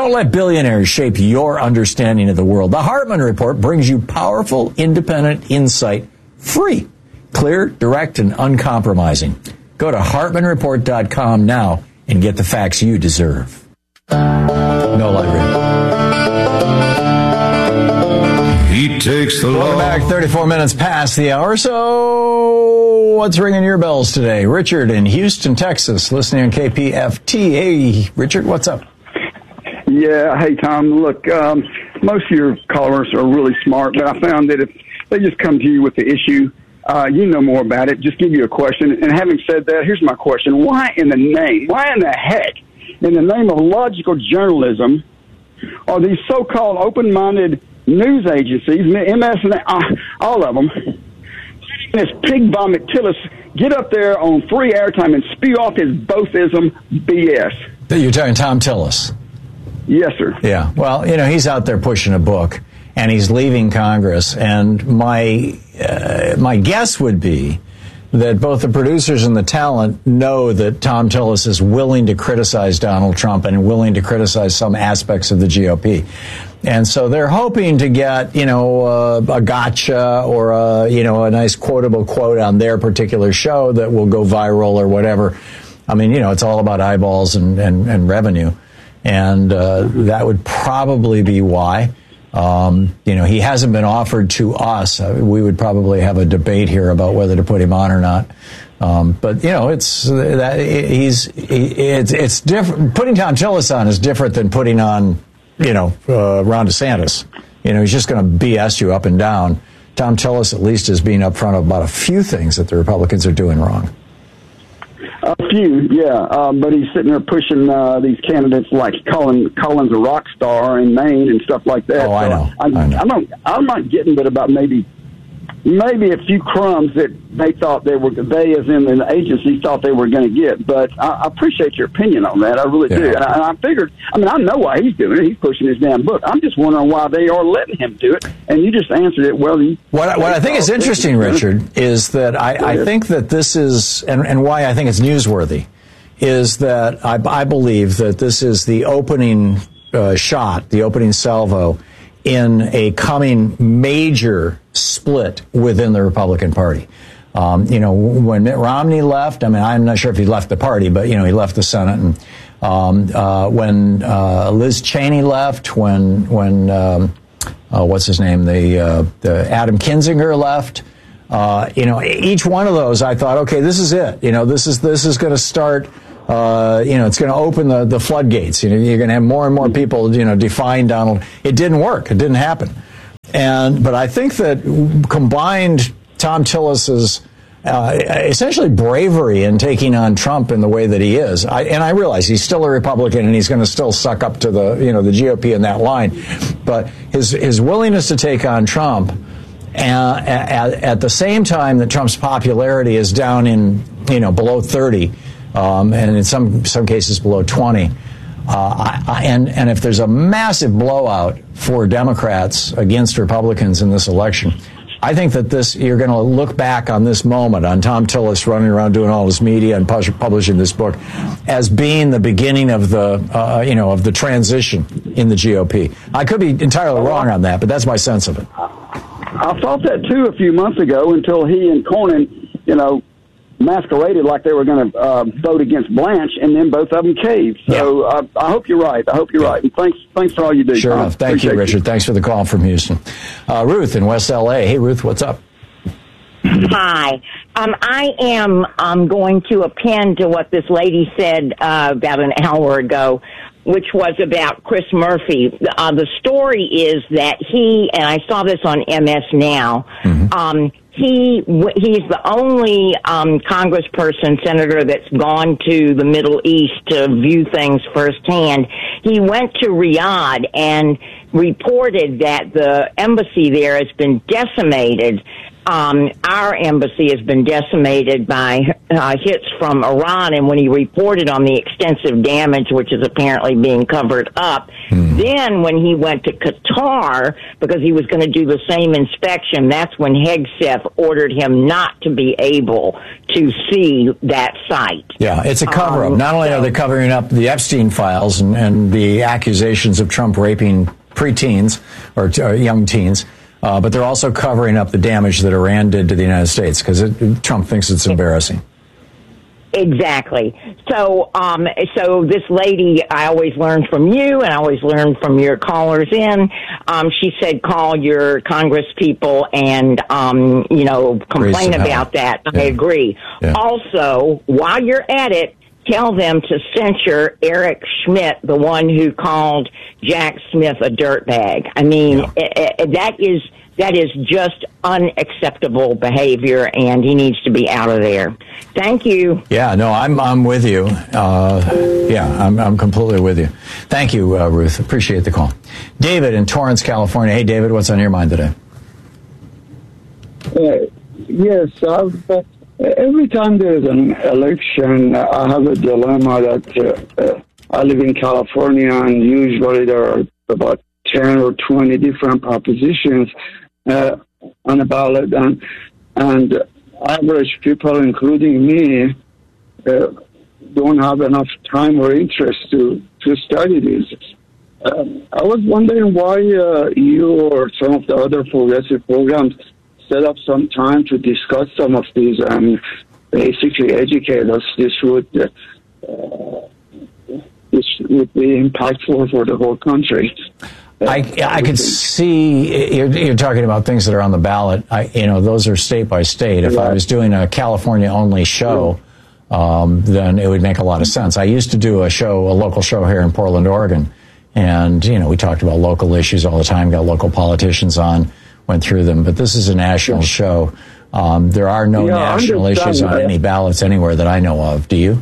Don't let billionaires shape your understanding of the world. The Hartman Report brings you powerful, independent insight, free, clear, direct, and uncompromising. Go to HartmanReport.com now and get the facts you deserve. No light reading. He takes the Welcome back, 34 minutes past the hour. So what's ringing your bells today? Richard in Houston, Texas, listening on KPFT. Hey, Richard, what's up? Yeah, hey, Tom. Look, most of your callers are really smart, but I found that if they just come to you with the issue, you know more about it, just give you a question. And having said that, here's my question. Why in the heck, in the name of logical journalism, are these so-called open-minded news agencies, MS and all of them, this pig vomit Tillis get up there on free airtime and spew off his boathism BS? You're talking Tom Tillis? Yes, sir. Yeah. Well, he's out there pushing a book, and he's leaving Congress. And my guess would be that both the producers and the talent know that Tom Tillis is willing to criticize Donald Trump and willing to criticize some aspects of the GOP. And so they're hoping to get, a gotcha or a nice quotable quote on their particular show that will go viral or whatever. I mean, it's all about eyeballs and revenue. And that would probably be why. He hasn't been offered to us. We would probably have a debate here about whether to put him on or not. But it's different. Putting Tom Tillis on is different than putting on, Ron DeSantis. He's just going to BS you up and down. Tom Tillis at least is being upfront about a few things that the Republicans are doing wrong. A few, yeah, but he's sitting there pushing these candidates like Collins a rock star in Maine and stuff like that. Oh, I know. I'm not getting but about maybe a few crumbs that they as in the agency thought they were going to get. But I appreciate your opinion on that. I really do. And I figured, I know why he's doing it. He's pushing his damn book. I'm just wondering why they are letting him do it. And you just answered it well. What I think is interesting, Richard, is that I think that this is, and why I think it's newsworthy, is that I believe that this is the opening shot, the opening salvo in a coming major split within the Republican Party. When Mitt Romney left, I'm not sure if he left the party, but, he left the Senate. And when Liz Cheney left, when what's his name, the Adam Kinzinger left, each one of those, I thought, okay, this is it. This is going to start. It's going to open the floodgates. You're going to have more and more people, define Donald. It didn't work. It didn't happen. But I think that combined Tom Tillis's essentially bravery in taking on Trump in the way that he is, I realize he's still a Republican and he's going to still suck up to the GOP in that line, but his willingness to take on Trump at the same time that Trump's popularity is down in below 30. And in some cases below 20. And if there's a massive blowout for Democrats against Republicans in this election, I think that you're going to look back on this moment, on Tom Tillis running around doing all this media and publishing this book, as being the beginning of the transition in the GOP. I could be entirely wrong on that, but that's my sense of it. I thought that too a few months ago until he and Cornyn, masqueraded like they were going to vote against Blanche, and then both of them caved. So I hope you're right. Right. And thanks for all you do. Sure enough. Thank you, Richard. Thanks for the call from Houston. Ruth in West L.A. Hey, Ruth, what's up? Hi. I am going to append to what this lady said about an hour ago, which was about Chris Murphy. The story is that he, and I saw this on MS Now, he's the only congressperson, senator that's gone to the Middle East to view things firsthand. He went to Riyadh and reported that the embassy there has been decimated our embassy has been decimated by hits from Iran, and when he reported on the extensive damage, which is apparently being covered up, then when he went to Qatar, because he was going to do the same inspection, that's when Hegseth ordered him not to be able to see that site. Yeah, it's a cover-up. Not only are they covering up the Epstein files and the accusations of Trump raping preteens or young teens, but they're also covering up the damage that Iran did to the United States because Trump thinks it's embarrassing. Exactly. So, so this lady, I always learn from you, and I always learn from your callers in. She said, call your Congress people and, complain about that. Yeah. I agree. Yeah. Also, while you're at it, tell them to censure Eric Schmidt, the one who called Jack Smith a dirtbag. I mean, that is just unacceptable behavior, and he needs to be out of there. Thank you. Yeah, no, I'm with you. I'm completely with you. Thank you, Ruth. Appreciate the call. David in Torrance, California. Hey, David, what's on your mind today? Yes, every time there's an election, I have a dilemma that I live in California, and usually there are about 10 or 20 different propositions on a ballot, and average people, including me, don't have enough time or interest to study these. I was wondering why you or some of the other progressive programs set up some time to discuss some of these and basically educate us. This would be impactful for the whole country. I could see you're talking about things that are on the ballot. Those are state by state. If I was doing a California only show, then it would make a lot of sense. I used to do a local show here in Portland, Oregon, and we talked about local issues all the time. Got local politicians on, went through them. But this is a national show. There are no national issues on any ballots anywhere that I know of. Do you?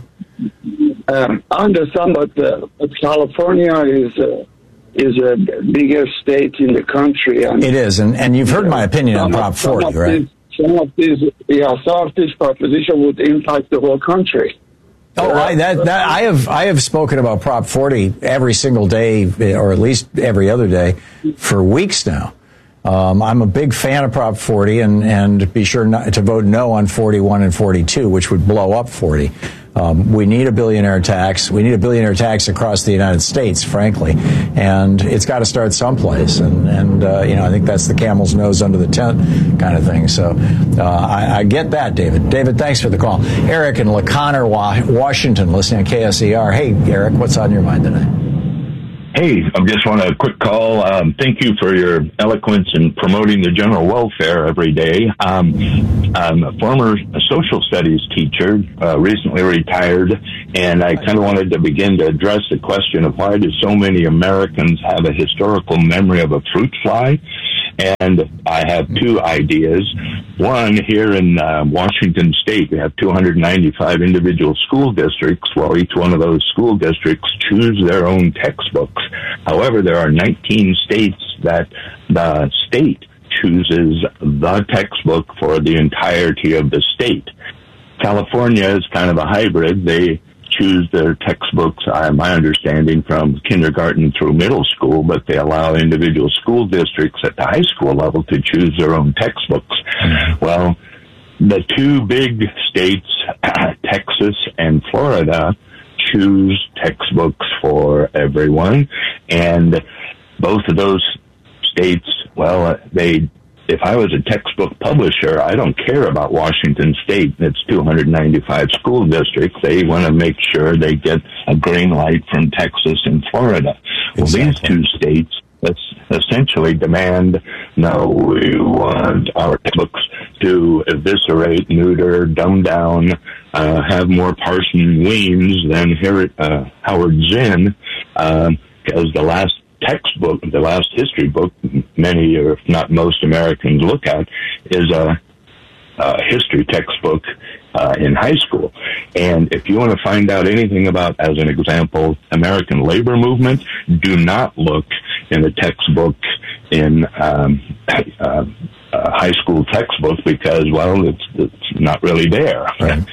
I understand, but California is a bigger state in the country. It is, and you've heard my opinion on Prop 40, right? Some of these propositions would impact the whole country. Oh, I have spoken about Prop 40 every single day, or at least every other day, for weeks now. I'm a big fan of Prop 40, and be sure not to vote no on 41 and 42, which would blow up 40. We need a billionaire tax. We need a billionaire tax across the United States, frankly, and it's got to start someplace. And I think that's the camel's nose under the tent kind of thing. So I get that, David. David, thanks for the call. Eric in LaConner, Washington, listening on KSER. Hey, Eric, what's on your mind today? Hey, I just want a quick call. Thank you for your eloquence in promoting the general welfare every day. I'm a former social studies teacher, recently retired, and I kind of wanted to begin to address the question of why do so many Americans have a historical memory of a fruit fly? And I have two ideas. One, here in Washington State, we have 295 individual school districts. Well, each one of those school districts choose their own textbooks. However, there are 19 states that the state chooses the textbook for the entirety of the state. California is kind of a hybrid. They choose their textbooks, my understanding, from kindergarten through middle school, but they allow individual school districts at the high school level to choose their own textbooks. Well, the two big states, Texas and Florida, choose textbooks for everyone, and both of those states, if I was a textbook publisher, I don't care about Washington State. It's 295 school districts. They want to make sure they get a green light from Texas and Florida. Well, these two states essentially demand, no, we want our textbooks to eviscerate, neuter, dumb down, have more Parson Weems than Howard Zinn, because the last textbook, the last history book many, or if not most, Americans look at is a history textbook in high school. And if you want to find out anything about, as an example, American labor movement, do not look in the textbook in high school textbook because, well, it's not really there.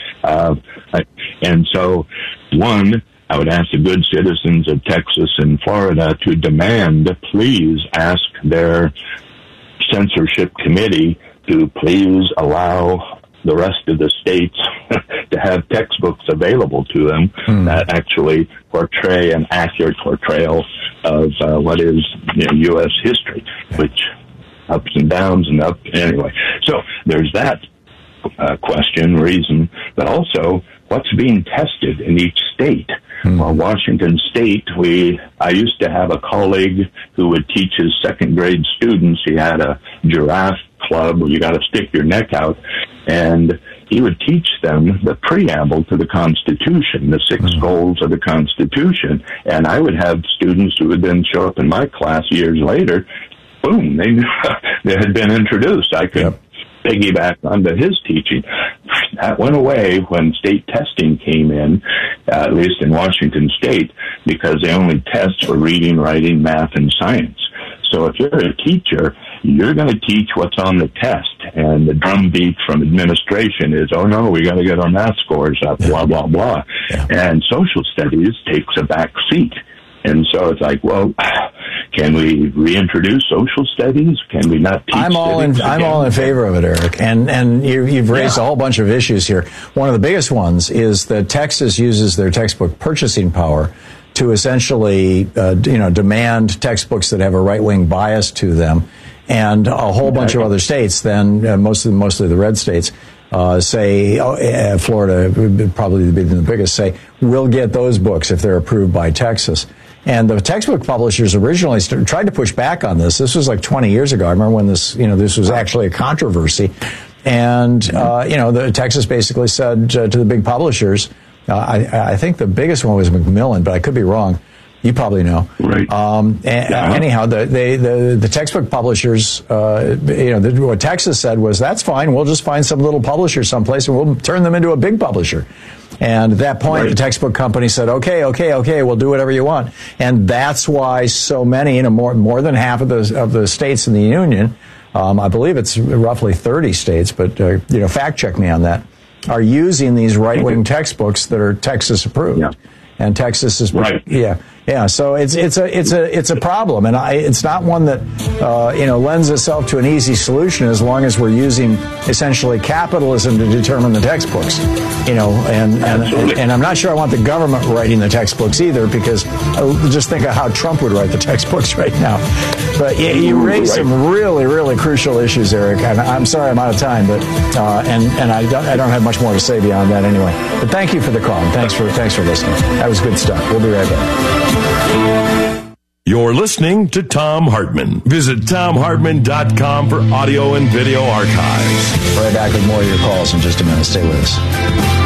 Right. And so, one, I would ask the good citizens of Texas and Florida to demand, please ask their censorship committee to please allow the rest of the states to have textbooks available to them that actually portray an accurate portrayal of what is U.S. history, which ups and downs and up. Anyway, so there's that question, reason, but also what's being tested in each state. Well, Washington State, I used to have a colleague who would teach his second grade students. He had a giraffe club where you got to stick your neck out, and he would teach them the preamble to the Constitution, the 6 goals of the Constitution. And I would have students who would then show up in my class years later. Boom, they knew they had been introduced. I could piggyback onto his teaching. That went away when state testing came in, at least in Washington State, because they only test for reading, writing, math, and science. So if you're a teacher, you're going to teach what's on the test. And the drumbeat from administration is, oh, no, we got to get our math scores up, blah, blah, blah. Yeah. And social studies takes a back seat. And so it's like, well, can we reintroduce social studies? Can we not teach I'm all in favor of it, Eric. And you've raised a whole bunch of issues here. One of the biggest ones is that Texas uses their textbook purchasing power to essentially, demand textbooks that have a right-wing bias to them. And a whole bunch of other states, then mostly the red states, say, Florida would probably be the biggest, say, we'll get those books if they're approved by Texas. And the textbook publishers originally tried to push back on this. This was like 20 years ago. I remember when this was actually a controversy. And, the Texas basically said to the big publishers, I think the biggest one was Macmillan, but I could be wrong. You probably know. Right. Anyhow, the textbook publishers, what Texas said was, that's fine. We'll just find some little publisher someplace and we'll turn them into a big publisher. And at that point, the textbook company said, okay, we'll do whatever you want. And that's why so many, more than half of the states in the union, I believe it's roughly 30 states, but, fact check me on that, are using these right-wing textbooks that are Texas approved. Yeah. And Texas is so it's a problem, and it's not one that lends itself to an easy solution as long as we're using essentially capitalism to determine the textbooks, and I'm not sure I want the government writing the textbooks either, because just think of how Trump would write the textbooks right now. But you raise some really, really crucial issues, Eric, and I'm sorry I'm out of time, but and I don't have much more to say beyond that anyway. But thank you for the call, and thanks for listening. That was good stuff. We'll be right back. You're listening to Thom Hartmann. Visit ThomHartmann.com for audio and video archives. Right back with more of your calls in just a minute. Stay with us.